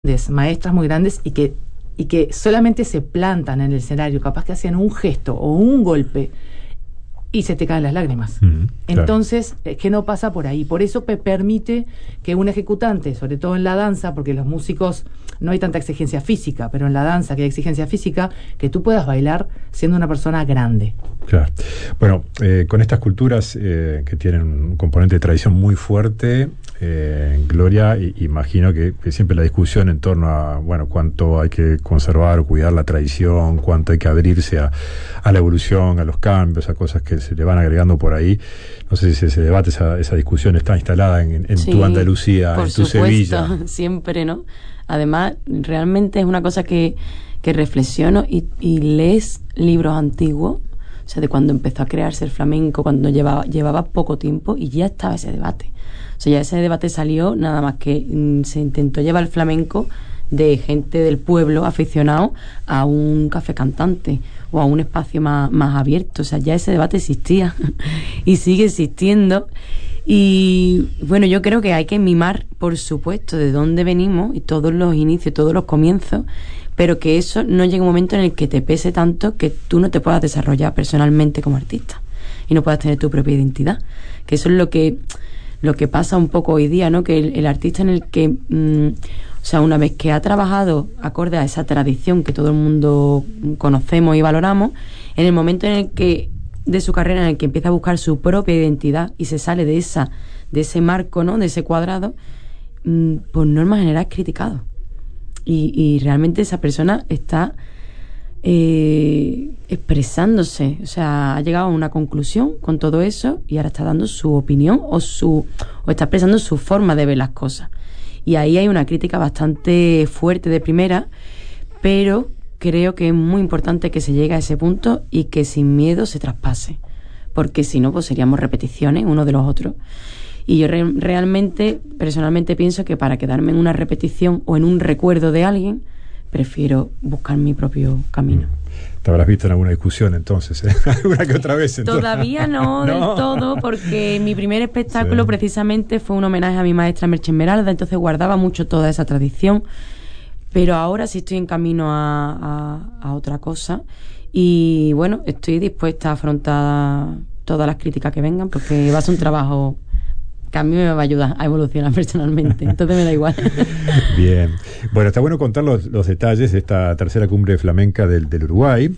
maestras muy grandes y que solamente se plantan en el escenario, capaz que hacen un gesto o un golpe y se te caen las lágrimas. Claro. Entonces, es que no pasa por ahí. Por eso permite que un ejecutante, sobre todo en la danza, porque los músicos no hay tanta exigencia física, pero en la danza que hay exigencia física, que tú puedas bailar siendo una persona grande. Claro. Bueno, con estas culturas que tienen un componente de tradición muy fuerte, Gloria, imagino que siempre la discusión en torno a, bueno, cuánto hay que conservar o cuidar la tradición, cuánto hay que abrirse a la evolución, a los cambios, a cosas que se le van agregando por ahí. No sé si ese debate, esa discusión está instalada en Sí, tu Andalucía, en tu Sevilla. Siempre, ¿no? Además, realmente es una cosa que reflexiono y lees libros antiguos, o sea, de cuando empezó a crearse el flamenco, cuando llevaba poco tiempo y ya estaba ese debate. O sea, ya ese debate salió, nada más que se intentó llevar el flamenco de gente del pueblo aficionado a un café cantante o a un espacio más abierto. O sea, ya ese debate existía y sigue existiendo. Y bueno, yo creo que hay que mimar, por supuesto, de dónde venimos y todos los inicios, todos los comienzos, pero que eso no llegue un momento en el que te pese tanto que tú no te puedas desarrollar personalmente como artista y no puedas tener tu propia identidad. Que eso es lo que pasa un poco hoy día, ¿no? Que el artista en el que, o sea, una vez que ha trabajado acorde a esa tradición que todo el mundo conocemos y valoramos, en el momento en el que de su carrera en el que empieza a buscar su propia identidad y se sale de ese marco, ¿no? De ese cuadrado, por norma general es criticado. Y realmente esa persona está expresándose, o sea, ha llegado a una conclusión con todo eso y ahora está dando su opinión o está expresando su forma de ver las cosas. Y ahí hay una crítica bastante fuerte de primera, pero creo que es muy importante que se llegue a ese punto y que sin miedo se traspase, porque si no, pues seríamos repeticiones uno de los otros. Y yo realmente, personalmente pienso que para quedarme en una repetición o en un recuerdo de alguien, prefiero buscar mi propio camino. Te habrás visto en alguna discusión entonces, alguna que otra vez. Entonces. Todavía no del todo, porque mi primer espectáculo precisamente fue un homenaje a mi maestra Merche Esmeralda, entonces guardaba mucho toda esa tradición, pero ahora sí estoy en camino a otra cosa y bueno, estoy dispuesta a afrontar todas las críticas que vengan, porque va a ser un trabajo que a mí me va a ayudar a evolucionar personalmente, entonces me da igual. Bien, bueno, está bueno contar los detalles de esta tercera cumbre flamenca del Uruguay,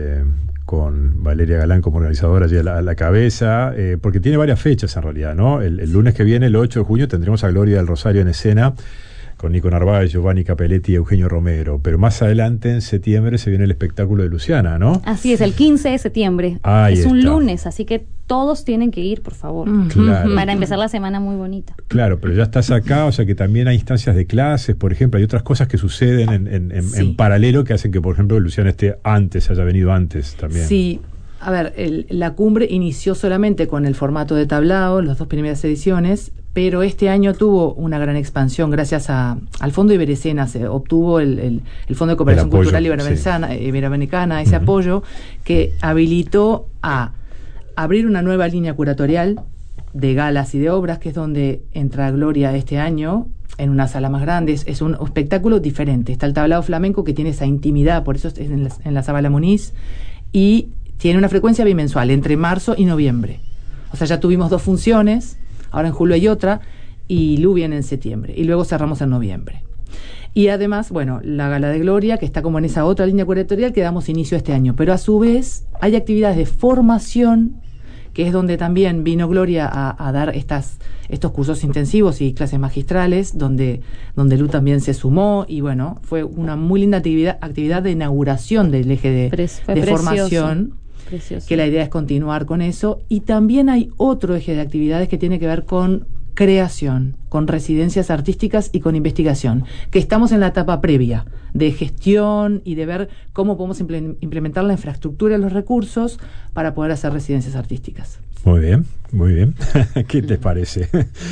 con Valeria Galán como organizadora allí a la cabeza, porque tiene varias fechas en realidad, ¿no? El lunes que viene, el 8 de junio, tendremos a Gloria del Rosario en escena, con Nico Narváez, Giovanni Capelletti y Eugenio Romero, pero más adelante en septiembre se viene el espectáculo de Luciana, ¿no? Así es, el 15 de septiembre. Ahí es un está. lunes, así que todos tienen que ir, por favor, Claro. para empezar la semana muy bonita. Claro, pero ya estás acá, o sea que también hay instancias de clases, por ejemplo, hay otras cosas que suceden en paralelo que hacen que, por ejemplo, Luciana haya venido antes también. Sí, a ver, la cumbre inició solamente con el formato de tablao, las 2 primeras ediciones, pero este año tuvo una gran expansión gracias al Fondo Iberescena. Se obtuvo el Fondo de Cooperación apoyo, Cultural Iberoamericana, ese apoyo que habilitó a abrir una nueva línea curatorial de galas y de obras, que es donde entra Gloria este año en una sala más grande. Es un espectáculo diferente. Está el tablao flamenco, que tiene esa intimidad, por eso es en la Zabala Muniz, y tiene una frecuencia bimensual entre marzo y noviembre. O sea, ya tuvimos 2 funciones, ahora en julio hay otra, y Lu viene en septiembre, y luego cerramos en noviembre. Y además, bueno, la Gala de Gloria, que está como en esa otra línea curatorial que damos inicio este año, pero a su vez hay actividades de formación, que es donde también vino Gloria a dar estos cursos intensivos y clases magistrales, donde Lu también se sumó, y bueno, fue una muy linda actividad de inauguración del eje de formación. Precioso. Que la idea es continuar con eso. Y también hay otro eje de actividades que tiene que ver con creación, con residencias artísticas y con investigación, que estamos en la etapa previa de gestión y de ver cómo podemos implementar la infraestructura y los recursos para poder hacer residencias artísticas. Muy bien, muy bien. ¿Qué te parece?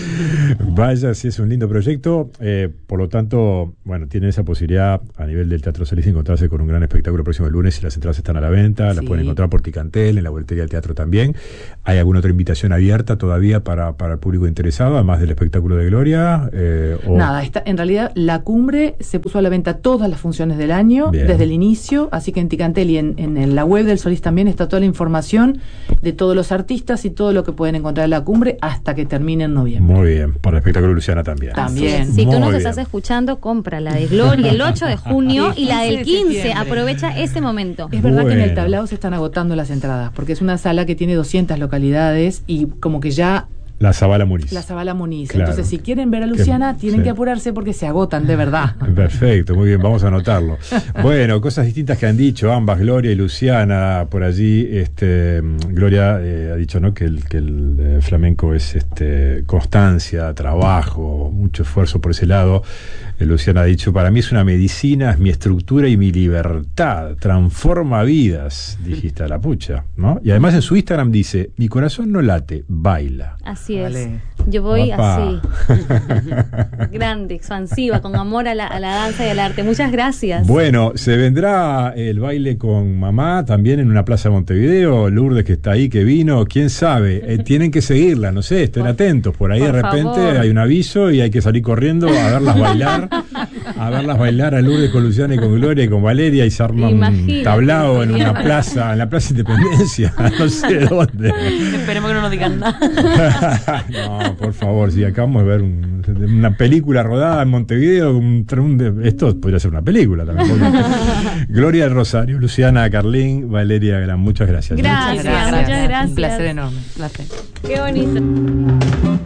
Vaya, sí, es un lindo proyecto. Por lo tanto, bueno, tienen esa posibilidad a nivel del Teatro Solís de encontrarse con un gran espectáculo el próximo lunes, y las entradas están a la venta. Las pueden encontrar por Ticantel, en la boletería del teatro también. ¿Hay alguna otra invitación abierta todavía para el público interesado, además del espectáculo de Gloria? Nada, en realidad la cumbre se puso a la venta todas las funciones del año, Bien. desde el inicio, así que en Ticantelli, en la web del Solís también está toda la información de todos los artistas y todo lo que pueden encontrar en la cumbre hasta que termine en noviembre. Muy bien, por el espectáculo Luciana también. También. Si tú Muy nos bien. estás escuchando, compra la de Gloria el 8 de junio y la del 15. Aprovecha ese momento. Es verdad que en el Bueno. tablado se están agotando las entradas, porque es una sala que tiene 200 localidades y como que ya La Zabala Muniz. la Zabala Muniz. Claro. Entonces, si quieren ver a Luciana, tienen sí. que apurarse porque se agotan de verdad. Perfecto, muy bien, vamos a anotarlo. Bueno, cosas distintas que han dicho ambas, Gloria y Luciana, por allí. Gloria ha dicho, ¿no?, que el flamenco es constancia, trabajo, mucho esfuerzo por ese lado. Luciana ha dicho, para mí es una medicina, es mi estructura y mi libertad, transforma vidas, dijiste a la pucha, ¿no? Y además en su Instagram dice, mi corazón no late, baila. Así es. Vale. Yo voy Papá. así. Grande, expansiva, con amor a la danza y al arte. Muchas gracias. Bueno, se vendrá el baile con mamá también en una plaza de Montevideo. Lourdes, que está ahí, que vino, quién sabe. Tienen que seguirla, no sé, estén atentos. Por ahí por de repente favor. hay un aviso y hay que salir corriendo a verlas bailar. A verlas bailar a Lourdes con Luciana y con Gloria y con Valeria, y se arma un Imagínate, tablao en una Mariana. plaza, en la Plaza Independencia, no sé dónde. Esperemos que no nos digan nada. No, por favor, si acabamos de ver una película rodada en Montevideo, esto podría ser una película también. Gloria del Rosario, Luciana Carlín, Valeria Gran, muchas gracias. Gracias, muchas gracias. Un placer enorme. Placer. Qué bonito.